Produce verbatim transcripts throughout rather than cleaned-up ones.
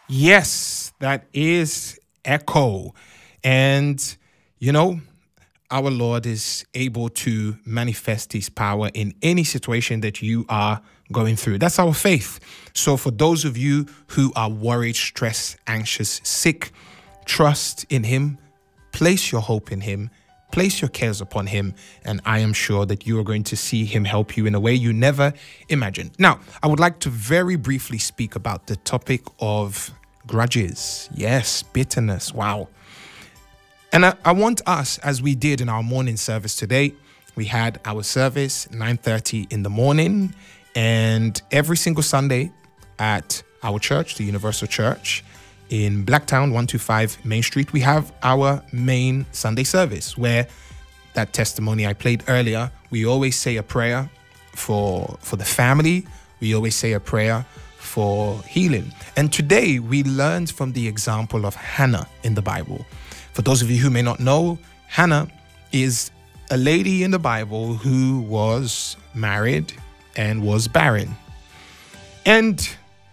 Yes, that is Echo. And, you know, our Lord is able to manifest his power in any situation that you are going through. That's our faith. So for those of you who are worried, stressed, anxious, sick, trust in him, place your hope in him, place your cares upon him, and I am sure that you are going to see him help you in a way you never imagined. Now, I would like to very briefly speak about the topic of grudges. Yes, bitterness. Wow. And I, I want us, as we did in our morning service today, we had our service nine thirty in the morning, and every single Sunday at our church, the Universal Church in Blacktown, one twenty-five Main Street, we have our main Sunday service where that testimony I played earlier, we always say a prayer for, for the family. We always say a prayer for healing. And today we learned from the example of Hannah in the Bible. For those of you who may not know, Hannah is a lady in the Bible who was married and was barren. And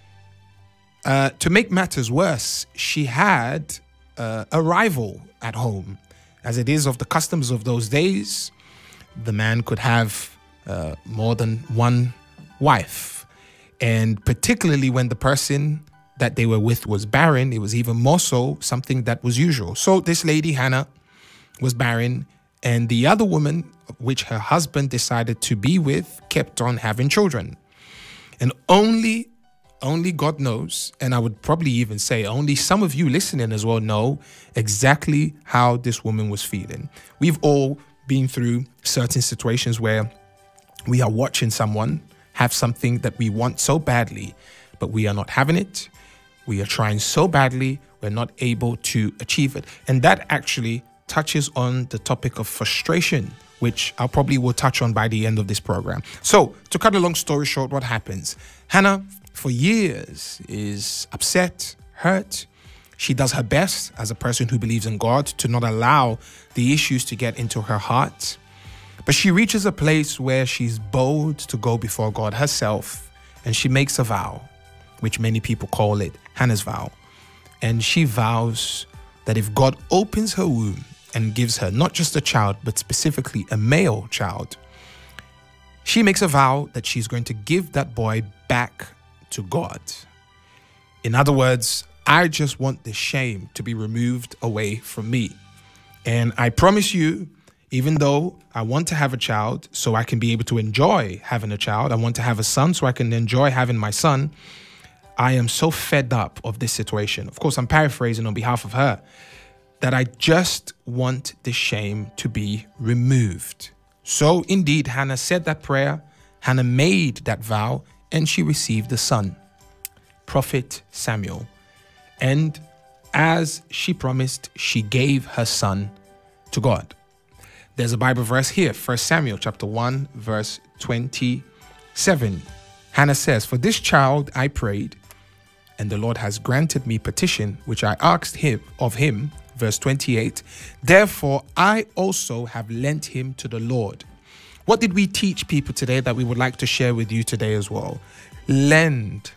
uh, to make matters worse, she had uh, a rival at home. As it is of the customs of those days, the man could have uh, more than one wife. And particularly when the person that they were with was barren, it was even more so something that was usual. So this lady, Hannah, was barren, and the other woman, which her husband decided to be with, kept on having children. And only, only God knows, and I would probably even say only some of you listening as well know exactly how this woman was feeling. We've all been through certain situations where we are watching someone have something that we want so badly, but we are not having it. We are trying so badly, we're not able to achieve it. And that actually touches on the topic of frustration, which I probably will touch on by the end of this program. So to cut a long story short, what happens? Hannah, for years, is upset, hurt. She does her best as a person who believes in God to not allow the issues to get into her heart. But she reaches a place where she's bold to go before God herself, and she makes a vow, which many people call it Hannah's vow. And she vows that if God opens her womb and gives her not just a child, but specifically a male child, she makes a vow that she's going to give that boy back to God. In other words, I just want the shame to be removed away from me. And I promise you, even though I want to have a child so I can be able to enjoy having a child, I want to have a son so I can enjoy having my son, I am so fed up of this situation. Of course, I'm paraphrasing on behalf of her, that I just want the shame to be removed. So indeed, Hannah said that prayer, Hannah made that vow, and she received a son, Prophet Samuel. And as she promised, she gave her son to God. There's a Bible verse here, First Samuel chapter one, verse twenty-seven. Hannah says, "For this child I prayed, and the Lord has granted me petition, which I asked him of him." Verse twenty-eight, "Therefore I also have lent him to the Lord." What did we teach people today that we would like to share with you today as well? Lend.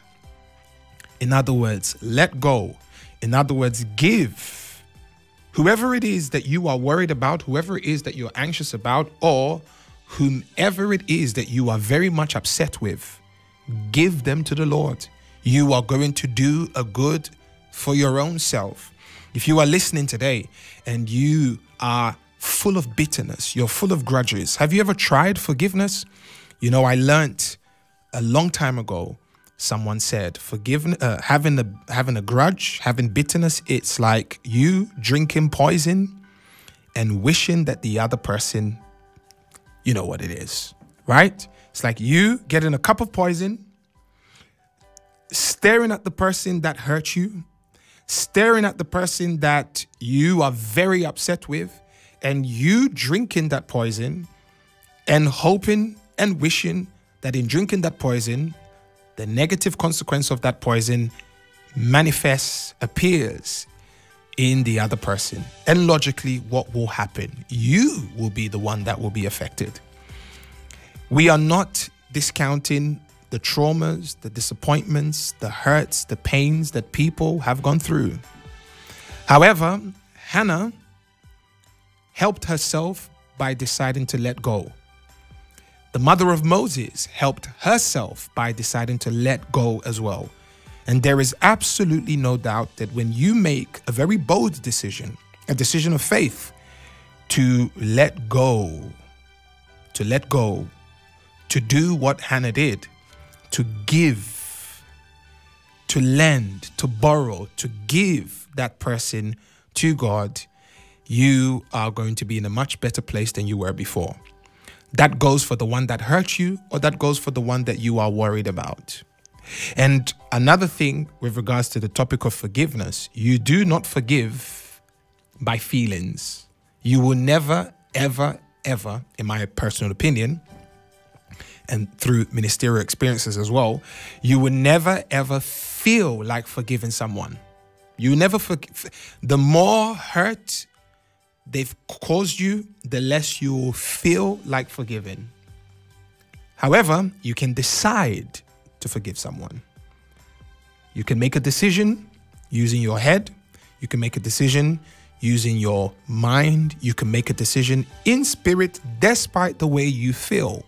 In other words, let go. In other words, give. Whoever it is that you are worried about, whoever it is that you're anxious about, or whomever it is that you are very much upset with, give them to the Lord. You are going to do a good for your own self. If you are listening today and you are full of bitterness, you're full of grudges, have you ever tried forgiveness? You know, I learned a long time ago, someone said, forgiving, uh, having a having a grudge, having bitterness, it's like you drinking poison and wishing that the other person, you know what it is, right? It's like you getting a cup of poison, staring at the person that hurt you, staring at the person that you are very upset with, and you drinking that poison and hoping and wishing that in drinking that poison, the negative consequence of that poison manifests, appears in the other person. And logically, what will happen? You will be the one that will be affected. We are not discounting the traumas, the disappointments, the hurts, the pains that people have gone through. However, Hannah helped herself by deciding to let go. The mother of Moses helped herself by deciding to let go as well. And there is absolutely no doubt that when you make a very bold decision, a decision of faith, to let go, to let go, to do what Hannah did, to give, to lend, to borrow, to give that person to God, you are going to be in a much better place than you were before. That goes for the one that hurt you, or that goes for the one that you are worried about. And another thing with regards to the topic of forgiveness, you do not forgive by feelings. You will never, ever, ever, in my personal opinion, and through ministerial experiences as well, you will never, ever feel like forgiving someone. You never forgive. The more hurt they've caused you, the less you will feel like forgiving. However, you can decide to forgive someone. You can make a decision using your head. You can make a decision using your mind. You can make a decision in spirit despite the way you feel.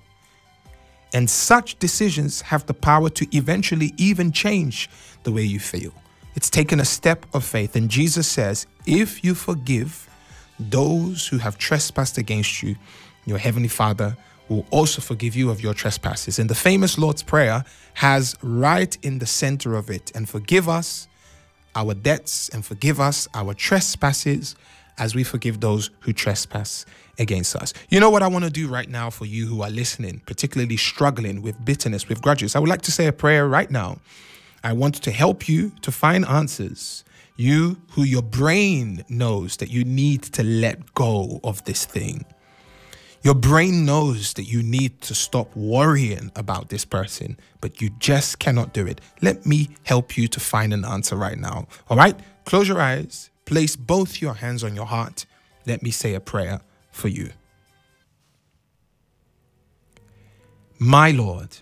And such decisions have the power to eventually even change the way you feel. It's taken a step of faith. And Jesus says, if you forgive those who have trespassed against you, your heavenly Father will also forgive you of your trespasses. And the famous Lord's Prayer has right in the center of it, and forgive us our debts and forgive us our trespasses as we forgive those who trespass against us. You know what I want to do right now for you who are listening, particularly struggling with bitterness, with grudges? I would like to say a prayer right now. I want to help you to find answers. You who your brain knows that you need to let go of this thing. Your brain knows that you need to stop worrying about this person, but you just cannot do it. Let me help you to find an answer right now. All right? Close your eyes. Place both your hands on your heart. Let me say a prayer for you. My Lord,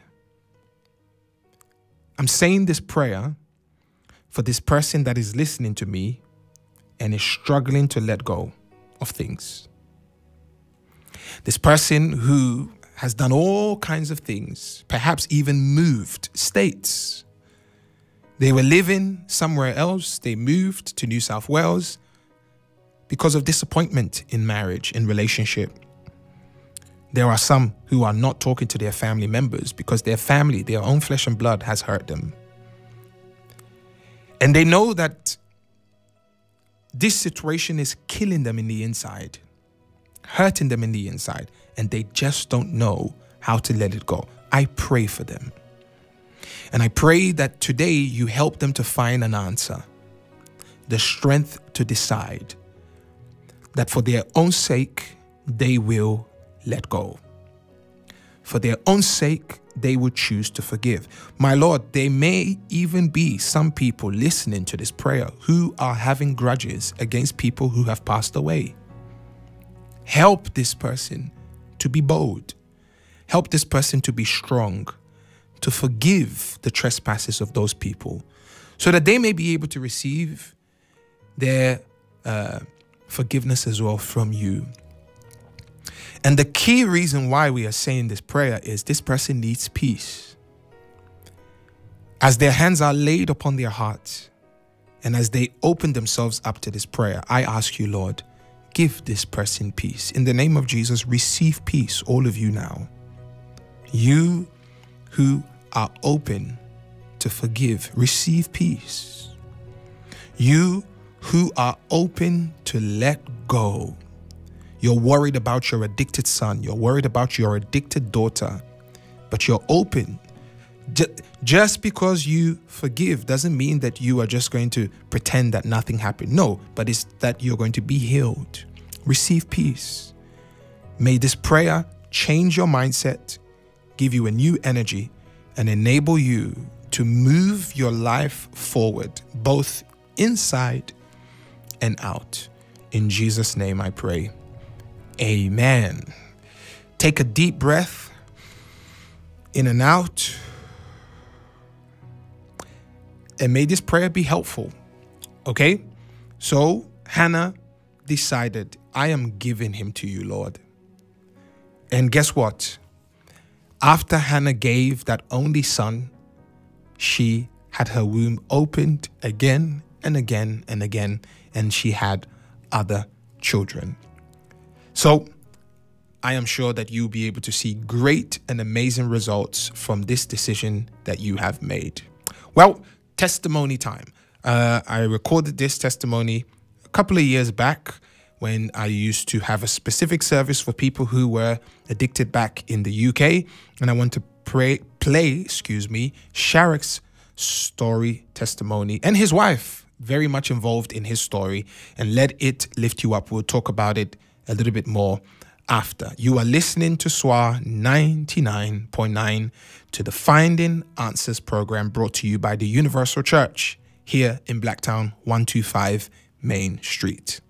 I'm saying this prayer for this person that is listening to me and is struggling to let go of things. This person who has done all kinds of things, perhaps even moved states. They were living somewhere else. They moved to New South Wales because of disappointment in marriage, in relationship. There are some who are not talking to their family members because their family, their own flesh and blood, has hurt them. And they know that this situation is killing them in the inside, hurting them in the inside, and they just don't know how to let it go. I pray for them. And I pray that today you help them to find an answer, the strength to decide that for their own sake, they will let go. For their own sake, they will choose to forgive. My Lord, there may even be some people listening to this prayer who are having grudges against people who have passed away. Help this person to be bold. Help this person to be strong, to forgive the trespasses of those people, so that they may be able to receive their uh, forgiveness as well from you. And the key reason why we are saying this prayer is this person needs peace. As their hands are laid upon their hearts, and as they open themselves up to this prayer, I ask you, Lord, give this person peace. In the name of Jesus, receive peace, all of you now. You who are open to forgive, receive peace. You who are open to let go. You're worried about your addicted son. You're worried about your addicted daughter, but you're open. Just because you forgive doesn't mean that you are just going to pretend that nothing happened. No, but it's that you're going to be healed. Receive peace. May this prayer change your mindset, give you a new energy, and enable you to move your life forward, both inside and out. In Jesus' name I pray. Amen. Take a deep breath in and out. And may this prayer be helpful. Okay? So Hannah decided, I am giving him to you, Lord. And guess what? After Hannah gave that only son, she had her womb opened again and again and again, and she had other children. So I am sure that you'll be able to see great and amazing results from this decision that you have made. Well, testimony time. Uh, I recorded this testimony a couple of years back when I used to have a specific service for people who were addicted back in the U K. And I want to pray, play, excuse me, Sharek's story testimony, and his wife very much involved in his story, and let it lift you up. We'll talk about it a little bit more after. You are listening to S W A ninety-nine point nine, to the Finding Answers program, brought to you by the Universal Church here in Blacktown, one twenty-five Main Street.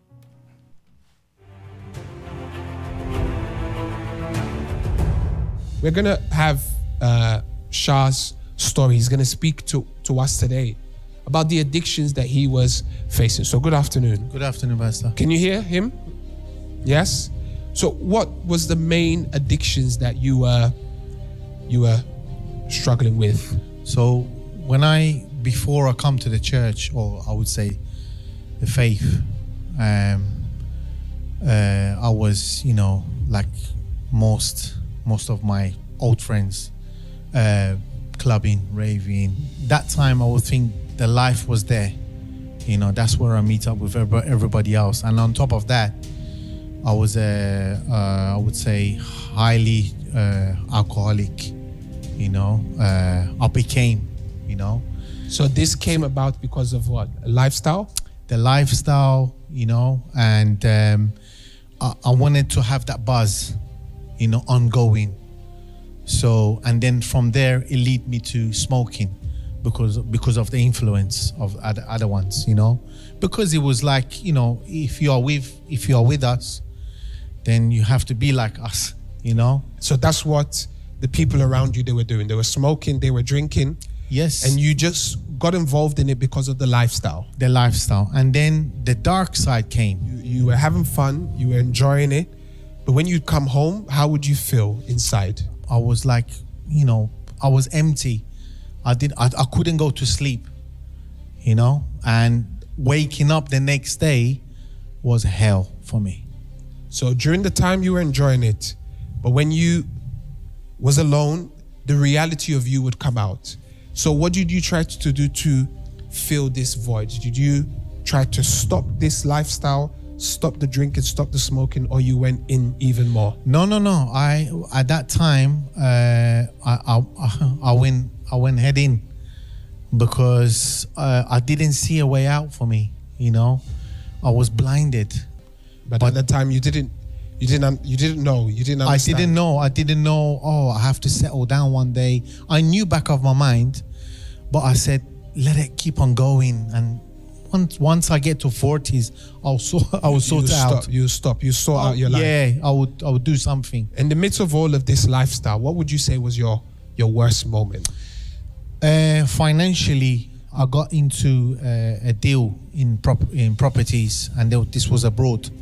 We're going to have uh, Shah's story. He's going to speak to, to us today about the addictions that he was facing. So good afternoon. Good afternoon, Pastor. Can you hear him? Yes? So what was the main addictions that you were, you were struggling with? So when I, before I come to the church, or I would say the faith, um, uh, I was, you know, like most most of my old friends, uh, clubbing, raving. That time I would think the life was there. You know, that's where I meet up with everybody else. And on top of that, I was, uh, uh, I would say, highly uh, alcoholic. You know, uh, I became, you know. So this came about because of what? A lifestyle? The lifestyle, you know, and um, I, I wanted to have that buzz, you know, ongoing. So, and then from there, it led me to smoking because because of the influence of other, other ones, you know, because it was like, you know, if you are with if you are with us, then you have to be like us, you know. So that's what the people around you, they were doing. They were smoking, they were drinking. Yes. And you just got involved in it because of the lifestyle. The lifestyle. And then the dark side came. You, you were having fun, you were enjoying it. But when you come home, how would you feel inside? I was like, you know, I was empty. I did. I, I couldn't go to sleep, you know, and waking up the next day was hell for me. So during the time you were enjoying it, but when you was alone, the reality of you would come out. So what did you try to do to fill this void? Did you try to stop this lifestyle, stop the drinking, stop the smoking, or you went in even more? No, no, no. I at that time, uh, I, I I went I went head in because uh, I didn't see a way out for me. You know, I was blinded. But, but at that time, you didn't, you didn't, you didn't know, you didn't understand. I didn't know. I didn't know. Oh, I have to settle down one day. I knew back of my mind, but I said, let it keep on going. And once once I get to forties, I'll sort I will sort you it stop, out. You stop. You sort oh, out your life. Yeah, I would. I would do something. In the midst of all of this lifestyle, what would you say was your your worst moment? Uh, financially, I got into uh, a deal in prop in properties, and there, this was abroad.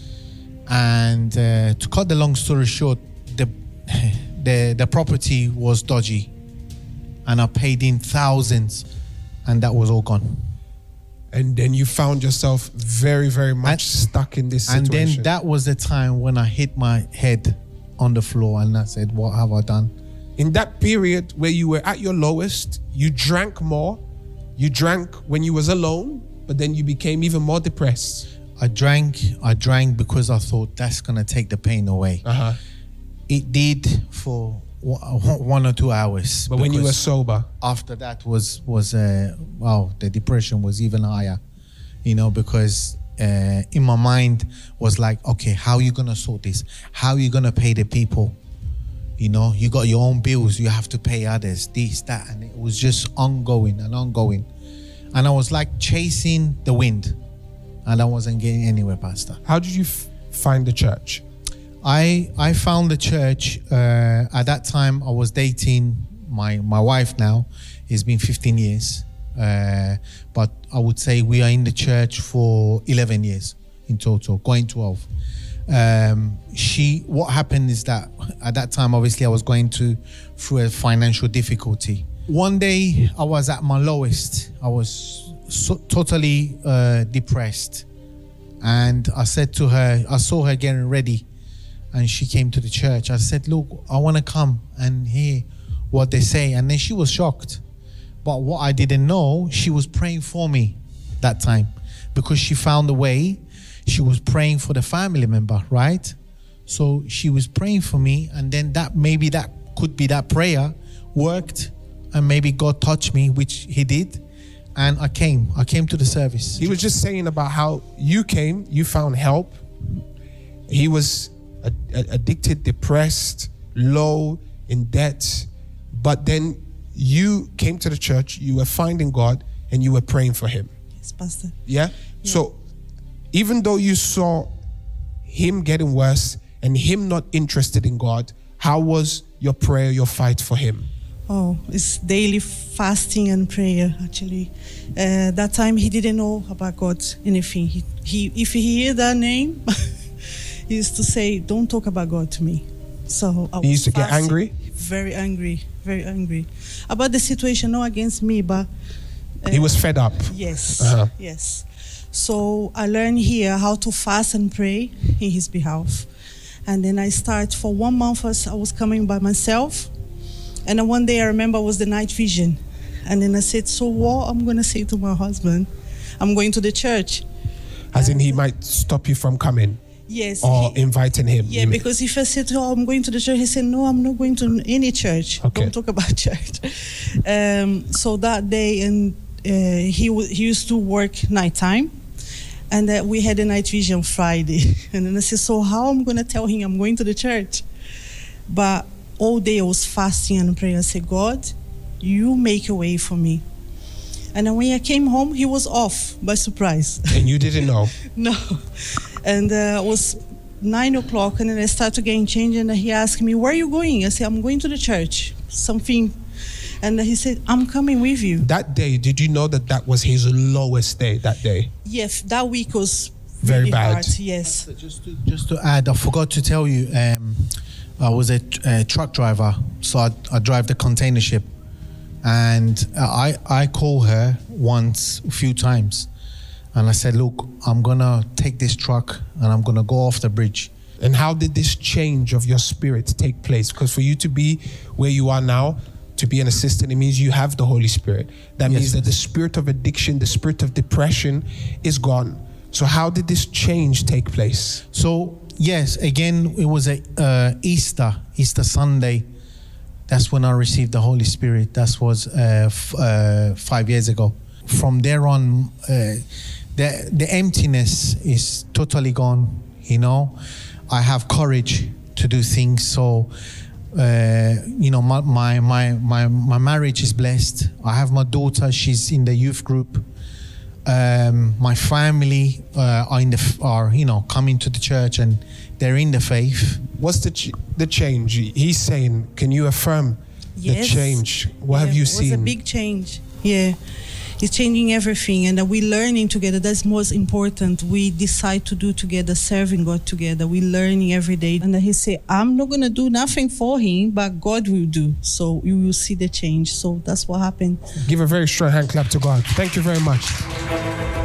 And uh, to cut the long story short, the the the property was dodgy, and I paid in thousands, and that was all gone. And then you found yourself very, very much and, stuck in this situation. And then that was the time when I hit my head on the floor, and I said, "What have I done?" In that period where you were at your lowest, you drank more. You drank when you was alone, but then you became even more depressed. I drank, I drank because I thought that's going to take the pain away. Uh-huh. It did for one or two hours. But when you were sober? After that was, was uh, wow, the depression was even higher, you know, because uh, in my mind was like, okay, how are you going to sort this? How are you going to pay the people? You know, you got your own bills, you have to pay others, this, that. And it was just ongoing and ongoing. And I was like chasing the wind. And I wasn't getting anywhere, Pastor. How did you f- find the church? I I found the church. Uh, at that time, I was dating my, my wife now. It's been fifteen years. Uh, but I would say we are in the church for eleven years in total, going twelve. Um, she, what happened is that at that time, obviously I was going to through a financial difficulty. One day I was at my lowest. I was so, totally uh, depressed. And I said to her, I saw her getting ready and she came to the church. I said, look, I want to come and hear what they say. And then she was shocked. But what I didn't know, she was praying for me that time because she found a way. She was praying for the family member, right? So she was praying for me, and then that maybe that could be that prayer worked, and maybe God touched me, which he did. And I came, I came to the service. He was just saying about how you came, you found help. He was a, a, addicted, depressed, low, in debt. But then you came to the church, you were finding God, and you were praying for him. Yes, Pastor. Yeah? Yeah. So even though you saw him getting worse and him not interested in God, how was your prayer, your fight for him? Oh, it's daily fasting and prayer, actually. Uh, that time he didn't know about God, anything. He, he, if he hear that name, he used to say, don't talk about God to me. So I He used to was get fasting. angry? Very angry, very angry. About the situation, not against me, but... Uh, He was fed up. Yes, Uh-huh. yes. So I learned here how to fast and pray in his behalf. And then I start for one month I was coming by myself. And then one day I remember was the night vision. And then I said, so what I'm going to say to my husband? I'm going to the church. As in he might stop you from coming Yes. or he- inviting him. yeah, you mean? because if I said, oh, I'm going to the church, he said, no, I'm not going to any church. Okay. Don't talk about church. Um, so that day, and uh, he, w- he used to work nighttime. And uh, we had a night vision Friday. And then I said, so how am I going to tell him I'm going to the church? But all day I was fasting and praying. I said, God, you make a way for me. And then when I came home, he was off by surprise. And you didn't know. No. And uh, it was nine o'clock, and then I started getting changed, and he asked me, where are you going? I said, I'm going to the church. Something. And he said, I'm coming with you. That day, did you know that that was his lowest day that day? Yes, that week was Very really bad. hard. Yes. Just to, just to add, I forgot to tell you, um, I was a, a truck driver, so I, I drive the container ship. And I, I called her once, a few times. And I said, look, I'm going to take this truck and I'm going to go off the bridge. And how did this change of your spirit take place? Because for you to be where you are now, to be an assistant, it means you have the Holy Spirit. That Yes. means that the spirit of addiction, the spirit of depression is gone. So how did this change take place? So, yes, again, it was a uh, Easter, Easter Sunday. That's when I received the Holy Spirit. That was uh, f- uh, five years ago. From there on, uh, the the emptiness is totally gone. You know, I have courage to do things. So, uh, you know, my, my my my my marriage is blessed. I have my daughter. She's in the youth group. Um, my family uh, are in the f- are you know coming to the church and they're in the faith. What's the ch- the change? He's saying, can you affirm the Yes. change? What have Yeah, you it seen? was a big change. Yeah. It's changing everything, and we're learning together. That's most important. We decide to do together, serving God together. We're learning every day. And he said, I'm not going to do nothing for him, but God will do. So you will see the change. So that's what happened. Give a very strong hand clap to God. Thank you very much.